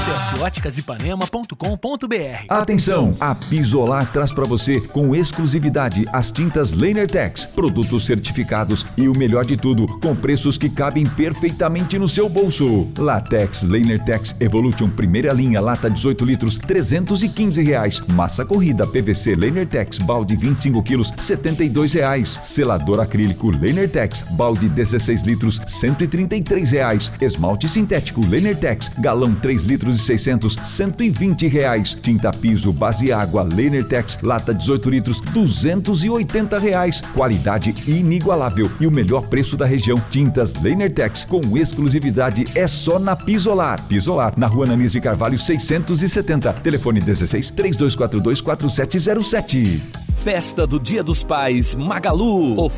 Acesse óticasipanema.com.br. Atenção! A Pisolar traz para você com exclusividade as tintas LanerTex, produtos certificados e o melhor de tudo, com preços que cabem perfeitamente no seu bolso. Latex LanerTex Evolution primeira linha, lata 18 litros, R$315. Massa corrida PVC LanerTex balde 25 quilos, R$72. Selador acrílico LanerTex balde 16 litros, R$133. Esmalte sintético LanerTex galão 3 litros e 600, R$120. Tinta piso base água LanerTex lata 18 litros, R$280. Qualidade inigualável e o melhor preço da região. Tintas LanerTex com exclusividade é só na Pisolar. Pisolar, na Rua Ananias de Carvalho 670. Telefone 16 3242 4707. Festa do Dia dos Pais Magalu.